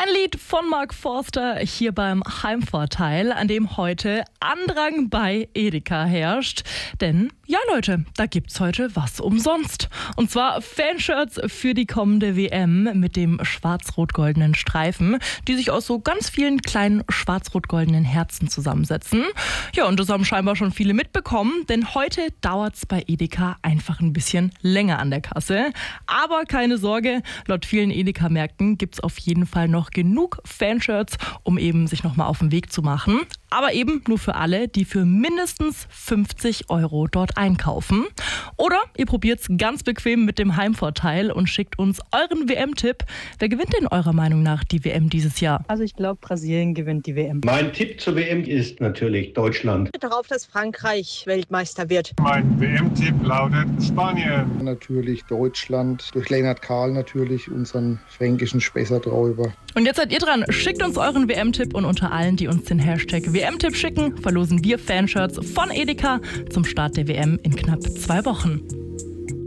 Ein Lied von Mark Forster hier beim Heimvorteil, an dem heute Andrang bei Edeka herrscht. Denn, ja Leute, da gibt's heute was umsonst. Und zwar Fanshirts für die kommende WM mit dem schwarz-rot-goldenen Streifen, die sich aus so ganz vielen kleinen schwarz-rot-goldenen Herzen zusammensetzen. Ja, und das haben scheinbar schon viele mitbekommen, denn heute dauert's bei Edeka einfach ein bisschen länger an der Kasse. Aber keine Sorge, laut vielen Edeka-Märkten gibt's auf jeden Fall noch genug Fanshirts, um eben sich nochmal auf den Weg zu machen. Aber eben nur für alle, die für mindestens 50 € dort einkaufen. Oder ihr probiert's ganz bequem mit dem Heimvorteil und schickt uns euren WM-Tipp. Wer gewinnt denn eurer Meinung nach die WM dieses Jahr? Also ich glaube, Brasilien gewinnt die WM. Mein Tipp zur WM ist natürlich Deutschland. Darauf, dass Frankreich Weltmeister wird. Mein WM-Tipp lautet Spanien. Natürlich Deutschland, durch Lennart Kahl natürlich, unseren fränkischen Spessarträuber. Und jetzt seid ihr dran, schickt uns euren WM-Tipp und unter allen, die uns den Hashtag WM-Tipp schicken, verlosen wir Fanshirts von Edeka zum Start der WM in knapp 2 Wochen.